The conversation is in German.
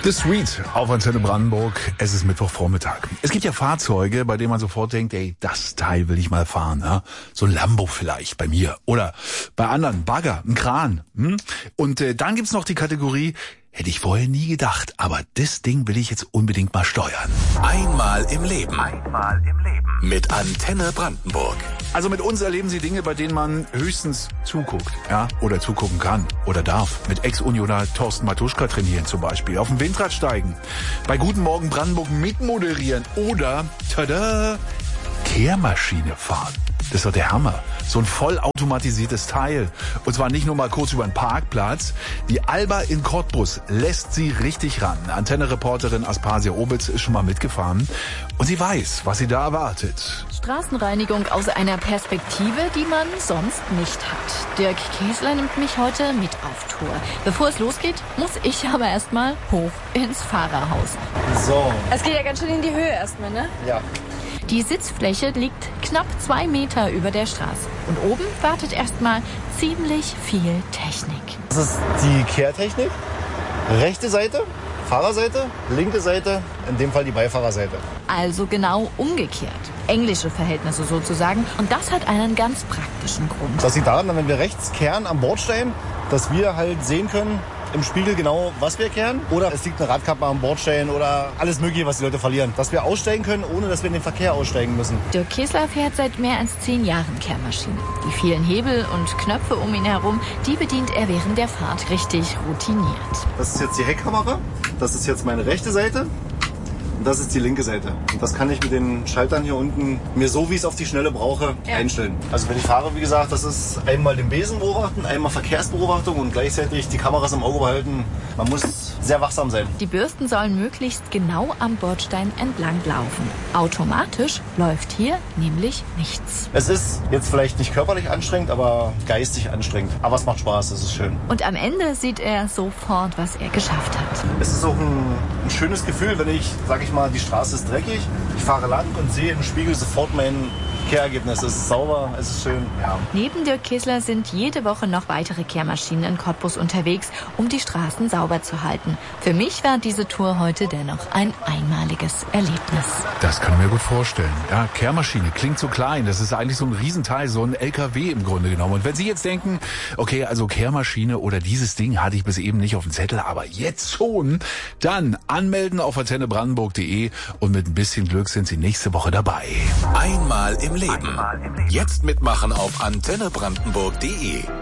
The Street auf Antenne Brandenburg. Es ist Mittwochvormittag. Es gibt ja Fahrzeuge, bei denen man sofort denkt, ey, das Teil will ich mal fahren. Ja? So ein Lambo vielleicht bei mir. Oder bei anderen, Bagger, ein Kran. Und dann gibt's noch die Kategorie, hätte ich vorher nie gedacht, aber das Ding will ich jetzt unbedingt mal steuern. Einmal im Leben. Mit Antenne Brandenburg. Also mit uns erleben Sie Dinge, bei denen man höchstens zuguckt, ja, oder zugucken kann oder darf. Mit Ex-Unioner Thorsten Matuschka trainieren zum Beispiel, auf dem Windrad steigen, bei Guten Morgen Brandenburg mitmoderieren oder, tada, Kehrmaschine fahren. Das ist doch der Hammer. So ein vollautomatisiertes Teil. Und zwar nicht nur mal kurz über den Parkplatz. Die Alba in Cottbus lässt sie richtig ran. Antenne-Reporterin Aspasia Obitz ist schon mal mitgefahren. Und sie weiß, was sie da erwartet. Straßenreinigung aus einer Perspektive, die man sonst nicht hat. Dirk Käsler nimmt mich heute mit auf Tour. Bevor es losgeht, muss ich aber erstmal hoch ins Fahrerhaus. So. Es geht ja ganz schön in die Höhe erstmal, ne? Ja. Die Sitzfläche liegt knapp 2 Meter über der Straße. Und oben wartet erstmal ziemlich viel Technik. Das ist die Kehrtechnik. Rechte Seite, Fahrerseite, linke Seite, in dem Fall die Beifahrerseite. Also genau umgekehrt. Englische Verhältnisse sozusagen. Und das hat einen ganz praktischen Grund. Das liegt daran, wenn wir rechts kehren am Bordstein, dass wir halt sehen können, im Spiegel genau, was wir kehren. Oder es liegt eine Radkappe am Bordstein oder alles Mögliche, was die Leute verlieren. Dass wir aussteigen können, ohne dass wir in den Verkehr aussteigen müssen. Dirk Käsler fährt seit mehr als 10 Jahren Kehrmaschine. Die vielen Hebel und Knöpfe um ihn herum, die bedient er während der Fahrt richtig routiniert. Das ist jetzt die Heckkamera. Das ist jetzt meine rechte Seite. Und das ist die linke Seite. Und das kann ich mit den Schaltern hier unten mir so, wie ich es auf die Schnelle brauche, einstellen. Also wenn ich fahre, wie gesagt, das ist einmal den Besen beobachten, einmal Verkehrsbeobachtung und gleichzeitig die Kameras im Auge behalten. Man muss sehr wachsam sein. Die Bürsten sollen möglichst genau am Bordstein entlang laufen. Automatisch läuft hier nämlich nichts. Es ist jetzt vielleicht nicht körperlich anstrengend, aber geistig anstrengend. Aber es macht Spaß, es ist schön. Und am Ende sieht er sofort, was er geschafft hat. Es ist auch ein schönes Gefühl, wenn ich, sag ich mal, die Straße ist dreckig, ich fahre lang und sehe im Spiegel sofort mein Kehrergebnis. Es ist sauber, es ist schön. Ja. Neben Dirk Käsler sind jede Woche noch weitere Kehrmaschinen in Cottbus unterwegs, um die Straßen sauber zu halten. Für mich war diese Tour heute dennoch ein einmaliges Erlebnis. Das kann ich mir gut vorstellen. Ja, Kehrmaschine klingt so klein. Das ist eigentlich so ein Riesenteil, so ein LKW im Grunde genommen. Und wenn Sie jetzt denken, okay, also Kehrmaschine oder dieses Ding hatte ich bis eben nicht auf dem Zettel, aber jetzt schon, dann anmelden auf antennebrandenburg.de und mit ein bisschen Glück sind Sie nächste Woche dabei. Einmal im Leben. Jetzt mitmachen auf antennebrandenburg.de.